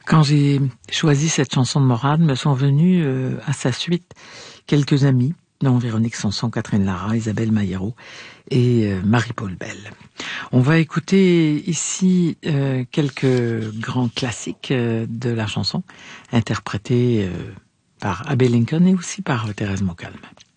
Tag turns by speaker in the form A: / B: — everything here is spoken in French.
A: Quand j'ai choisi cette chanson de Morane, me sont venus à sa suite quelques amis, dont Véronique Sanson, Catherine Lara, Isabelle Maillero et Marie-Paul Bell. On va écouter ici quelques grands classiques de la chanson, interprétés par Abbey Lincoln et aussi par Thérèse Montcalm.